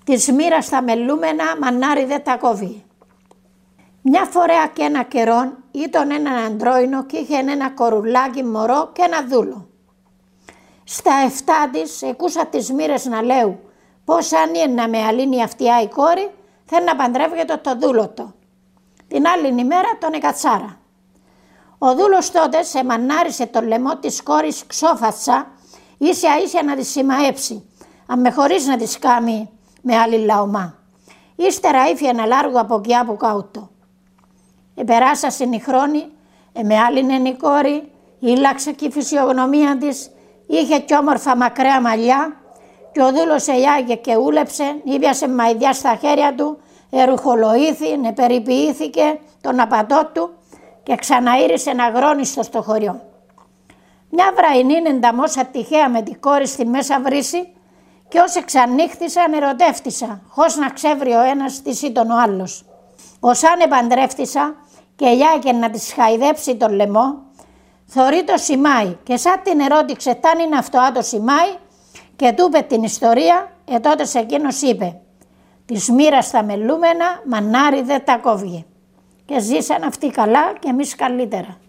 Της μοίρας τα μελούμενα, μανάρι δεν τα κόβει. Μια φορά και ένα καιρόν ήταν έναν αντρόινο και είχε ένα κορουλάκι μωρό και ένα δούλο. Στα 7 της εκούσα τις μοίρες να λέω πως αν είναι να με αλύνει αυτιά η κόρη θέλει να παντρεύεται το δούλο το. Την άλλη ημέρα τον εκατσάρα. Ο δούλος τότε σε μανάρισε το λαιμό της κόρης ξόφατσα ίσια να τη σημαέψει, αν με χωρίς να τη κάνει με άλλη λαομά. Ύστερα ήφη ένα λάργο από εκεί που κάουτο. Περάσασαν οι χρόνοι, με άλλην η κόρη, ήλαξε και η φυσιογνωμία της, είχε κι όμορφα μακραία μαλλιά και ο δούλος ελιάγε και ούλεψε, ήπιασε μαϊδιά στα χέρια του, ερουχολογήθη, περιποιήθηκε τον απατό του και ξαναήρισε αγρόνιστο στο χωριό. Μια βραϊνή ενταμόσα τυχαία με την κόρη στη μέσα βρύση και όσοι ξανύχτησαν ερωτεύτησα, χωρίς να ξέβρει ο ένας τι ήταν ο άλλος. Όσαν επαντρεύτησα και ελιάγε να της χαϊδέψει τον λαιμό, θωρεί το σημάι και σαν την ερώτηξε ταν είναι αυτό το σημάι και του είπε την ιστορία, τότε εκείνος είπε «Της μοίρας τα μελούμενα, μανάρι δεν τα κόβει». Και ζήσαν αυτοί καλά και εμείς καλύτερα.